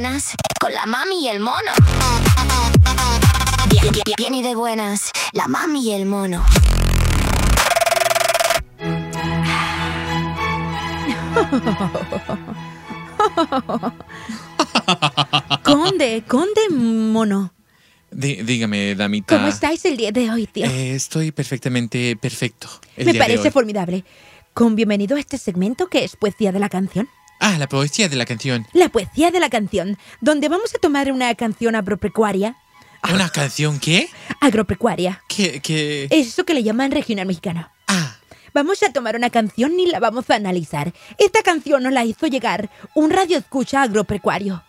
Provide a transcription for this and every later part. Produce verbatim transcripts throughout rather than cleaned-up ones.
buenas con la mami y el mono. Bien, bien, bien y de buenas, la mami y el mono. Conde, conde mono. Dí- dígame, damita. ¿Cómo estáis el día de hoy, tío? Eh, estoy perfectamente perfecto. el Me día de parece hoy. formidable. Con bienvenido a este segmento que es Poesía de la Canción. Ah, la poesía de la canción. La Poesía de la Canción, donde vamos a tomar una canción agropecuaria. ¿Una canción qué? Agropecuaria. ¿Qué? qué? Eso que le llaman regional mexicano. Ah, Vamos a tomar una canción y la vamos a analizar. Esta canción nos la hizo llegar un radioescucha agropecuario.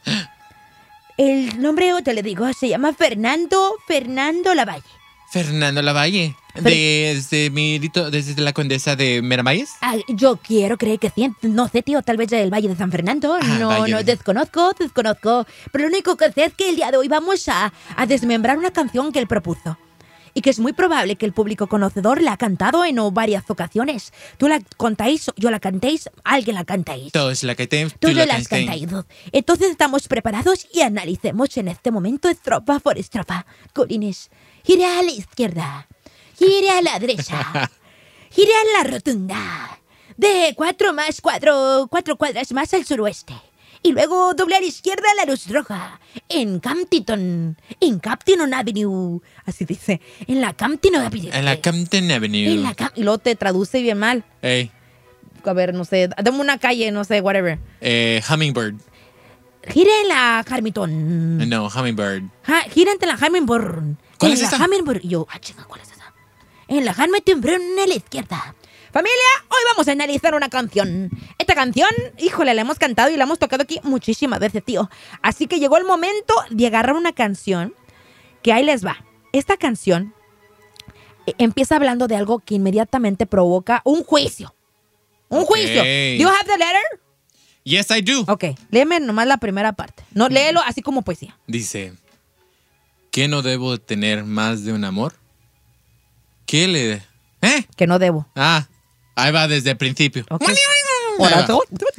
El nombre, te le digo, se llama Fernando, Fernando Lavalle. Fernando Lavalle. Desde mi rito- desde la condesa de Miramayes. Ah, yo quiero creer que sí. No sé, tío, tal vez del Valle de San Fernando. Ah, no, Valle no, de- desconozco, desconozco. Pero lo único que sé es que el día de hoy vamos a, a desmembrar una canción que él propuso. Y que es muy probable que el público conocedor la ha cantado en varias ocasiones. Tú la contáis, yo la cantéis, alguien la cantáis. Todos la canté. Tú no la has cantado. Entonces estamos preparados y analicemos en este momento estrofa por estrofa. Colines, gire a la izquierda, gire a la derecha, gire a la rotunda. De cuatro más cuatro, cuatro cuadras más al suroeste. Y luego doble a la izquierda la luz roja. En Campton, en Campton Avenue. Así dice, en la Campton Avenue. En la Campton Avenue. En la Cam- y luego te traduce bien mal. Ey, A ver, no sé, dame una calle, no sé, whatever. eh, Hummingbird. Gira en la Harmington. No, Hummingbird. Ja, gira ante la Hamilton. ¿Cuál en es la esa? Hamilton. Y yo, ah, chinga, ¿cuál es esa? En la Hamilton a la izquierda. Familia, hoy vamos a analizar una canción. Esta canción, híjole, la hemos cantado y la hemos tocado aquí muchísimas veces, tío. Así que llegó el momento de agarrar una canción que ahí les va. Esta canción eh, empieza hablando de algo que inmediatamente provoca un juicio. Un Ok. juicio. ¿Do you have the letter? Yes, I do. Ok, léeme nomás la primera parte. No, léelo así como poesía. Dice, ¿qué no debo tener más de un amor? ¿Qué le... ¿Eh? Que no debo. Ah, ahí va desde el principio. Ok. Ahí Ahora, va. tú-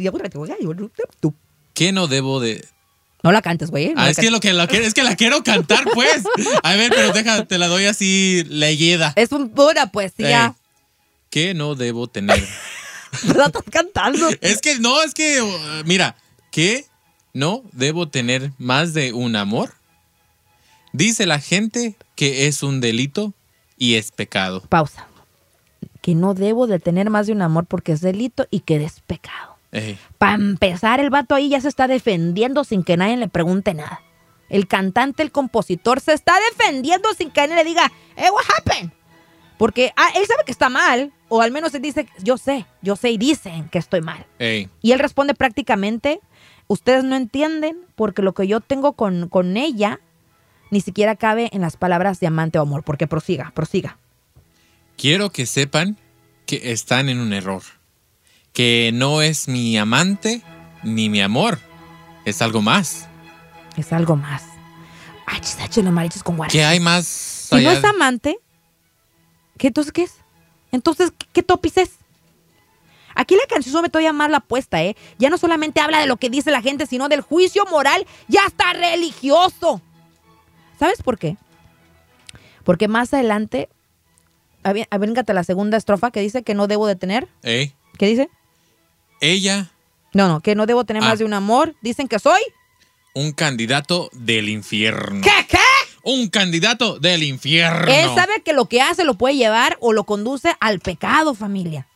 tú- ¿Qué no debo de...? No la cantes, güey. ¿eh? No Ah, la es que, cantes. lo que, lo que- es que la quiero cantar, pues. A ver, pero deja, te la doy así leída. Es un pura poesía. Ey, ¿qué no debo tener? La estás cantando. Es que no, es que, uh, mira, ¿qué no debo tener más de un amor? Dice la gente que es un delito y es pecado. Pausa. Que no debo de tener más de un amor porque es delito y que es pecado. Ey, Para empezar, el vato ahí ya se está defendiendo sin que nadie le pregunte nada. El cantante, el compositor, se está defendiendo sin que nadie le diga, hey, what happened? Porque ah, él sabe que está mal, o al menos él dice, yo sé, yo sé y dicen que estoy mal. ey. Y él responde prácticamente, ustedes no entienden porque lo que yo tengo con, con ella ni siquiera cabe en las palabras de amante o amor. Porque prosiga, prosiga. Quiero que sepan que están en un error. Que no es mi amante ni mi amor. Es algo más. Es algo más. Ay, chisacho, los mariachis con guaraches. ¿Qué hay más Si no allá? es amante, ¿qué entonces qué es? Entonces, ¿qué, qué topis es? Aquí la canción me todavía más la apuesta, ¿eh? Ya no solamente habla de lo que dice la gente, sino del juicio moral, ya está religioso. ¿Sabes por qué? Porque más adelante, avéngate la segunda estrofa que dice que no debo de tener. Ey, ¿Qué dice? ella, No, no, que no debo tener Ah. más de un amor. Dicen que soy. un candidato del infierno. ¿Qué, qué? Un candidato del infierno. Él sabe que lo que hace lo puede llevar o lo conduce al pecado, familia.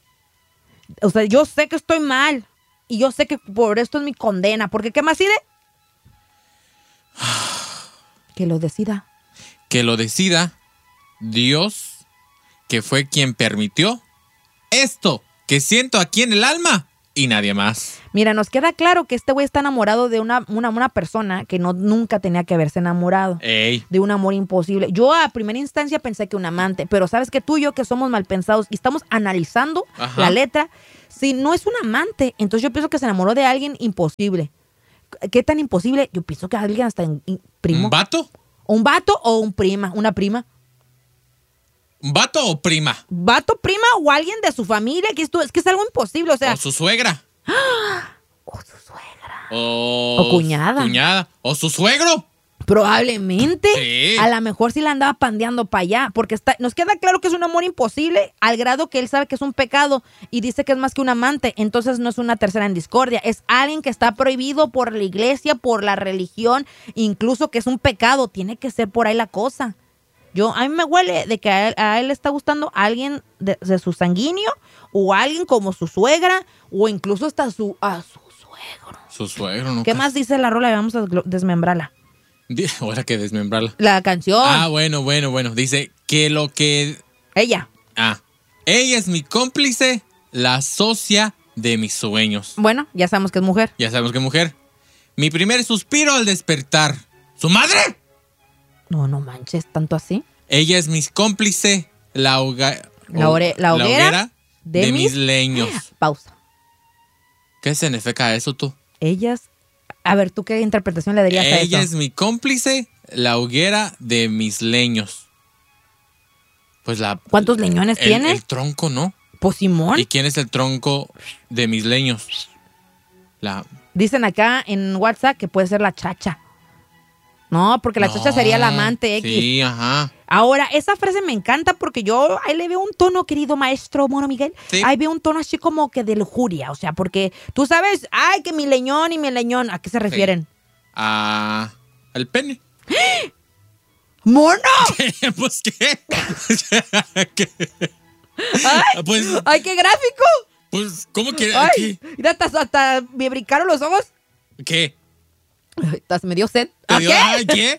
O sea, yo sé que estoy mal. Y yo sé que por esto es mi condena. Porque ¿qué más decide? Que lo decida. Que lo decida Dios, que fue quien permitió esto que siento aquí en el alma y nadie más. Mira, nos queda claro que este güey está enamorado de una, una, una persona que no, nunca tenía que haberse enamorado. Ey, De un amor imposible. Yo a primera instancia pensé que un amante, pero sabes que tú y yo que somos mal pensados y estamos analizando Ajá. la letra, si no es un amante, entonces yo pienso que se enamoró de alguien imposible. ¿Qué tan imposible? Yo pienso que alguien hasta en- en- primo. ¿un vato? ¿Un vato o un prima? ¿Una prima? ¿Un vato o prima? ¿Vato, prima o alguien de su familia? Que esto es que es algo imposible, o sea. ¿O su suegra? O su suegra. O, O cuñada. Cuñada. O su suegro. Probablemente. Sí. A lo mejor sí la andaba pandeando para allá. Porque está, nos queda claro que es un amor imposible al grado que él sabe que es un pecado y dice que es más que un amante. Entonces no es una tercera en discordia. Es alguien que está prohibido por la iglesia, por la religión, incluso que es un pecado. Tiene que ser por ahí la cosa. Yo, a mí me huele de que a él, a él le está gustando alguien de, de su sanguíneo o alguien como su suegra o incluso hasta su, a su suegro. Su suegro, ¿no? ¿Qué más dice la rola? Vamos a glo- desmembrarla. Di- Ahora que desmembrarla. La canción. Ah, bueno, bueno, bueno. Dice que lo que... Ella. Ah, ella es mi cómplice, la socia de mis sueños. Bueno, ya sabemos que es mujer. Ya sabemos que mujer. Mi primer suspiro al despertar. ¿Su madre? No, no manches, tanto así. Ella es mi cómplice, la, hoga- La ore- la hoguera de, de mis mis- leños. Pausa. ¿Qué significa eso tú? Ellas. A ver, ¿tú qué interpretación le darías a Ella eso? es mi cómplice, la hoguera de mis leños. Pues la... ¿Cuántos leñones el, tiene? El tronco, ¿no? Pues Simón. ¿Y quién es el tronco de mis leños? La... Dicen acá en WhatsApp que puede ser la chacha. No, porque la No, chacha sería la amante X. Sí, ajá. Ahora, esa frase me encanta porque yo ahí le veo un tono, querido maestro Mono Miguel. Sí. Ahí veo un tono así como que de lujuria. O sea, porque tú sabes, ay, que mi leñón y mi leñón. ¿A qué se refieren? Ah, al pene. ¡Mono! Pues qué. ¿Qué? ¡Ay! Pues, ¡Ay, qué gráfico! pues, ¿cómo que? ¡Ay! ¿Qué? Mira, hasta, hasta me brincaron los ojos. ¿Qué? Ay, hasta me dio sed. ¿Te ¿A dio- qué? ay, ¿qué?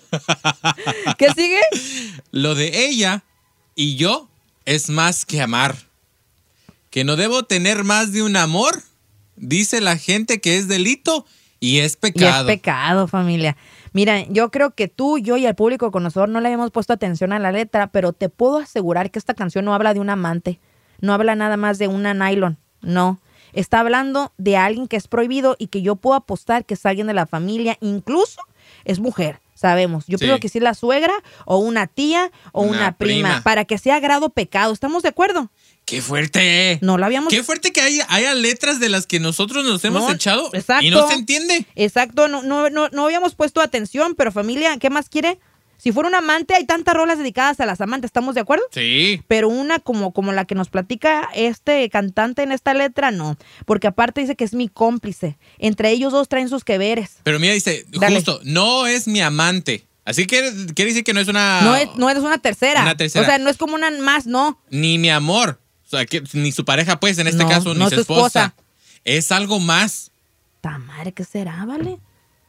¿Qué sigue? Lo de ella y yo es más que amar. Que no debo tener más de un amor, dice la gente que es delito y es Y es pecado. pecado, familia. Mira, yo creo que tú, yo y el público conocedor no le habíamos puesto atención a la letra, pero te puedo asegurar que esta canción no habla de un amante, no habla nada más de una nylon, no. Está hablando de alguien que es prohibido y que yo puedo apostar que es alguien de la familia, incluso es mujer, sabemos. Yo Sí. pienso que sí es la suegra o una tía o una, Una prima, prima. para que sea grado pecado. ¿Estamos de acuerdo? ¡Qué fuerte! No lo habíamos... ¡Qué fuerte que haya, haya letras de las que nosotros nos hemos No, echado exacto. y no se entiende! Exacto, no, no, no, no habíamos puesto atención, pero familia, ¿qué más quiere? Si fuera un amante, hay tantas rolas dedicadas a las amantes, ¿estamos de acuerdo? Sí. Pero una como, como la que nos platica este cantante en esta letra, no. Porque aparte dice que es mi cómplice. Entre ellos dos traen sus que veres. Pero mira, dice, Dale. justo, no es mi amante. Así que quiere decir que no es una... No es, no es una tercera. Una tercera. O sea, no es como una más, no. Ni mi amor. O sea, que, ni su pareja, pues, en este No, caso, ni no su tu esposa. esposa. Es algo más. Ta madre, ¿qué será, vale?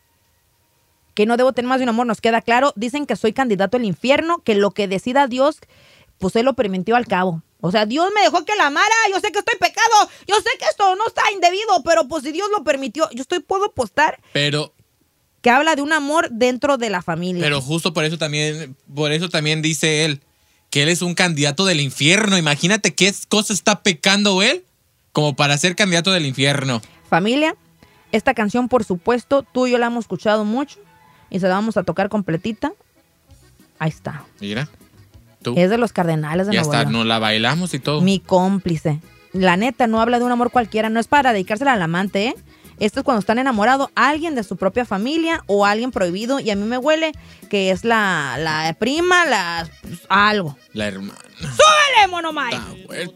Que no debo tener más de un amor, nos queda claro. Dicen que soy candidato al infierno, que lo que decida Dios, pues él lo permitió al cabo. O sea, Dios me dejó que la amara, yo sé que estoy pecado, yo sé que esto no está indebido, pero pues si Dios lo permitió, yo estoy, puedo apostar Pero, que habla de un amor dentro de la familia. pero justo por eso también, por eso también dice él, que él es un candidato del infierno. Imagínate qué cosa está pecando él como para ser candidato del infierno. Familia, esta canción, por supuesto, tú y yo la hemos escuchado mucho y se la vamos a tocar completita. Ahí está. Mira, tú. Es de los Cardenales de Ya Nuevo está, León. nos la bailamos y todo. Mi cómplice. La neta, no habla de un amor cualquiera, no es para dedicársela al amante, ¿eh? Esto es cuando están enamorados, alguien de su propia familia o alguien prohibido, y a mí me huele que es la, la prima, la... pues, algo. La hermana. ¡Súbele, Monomay! Está fuerte.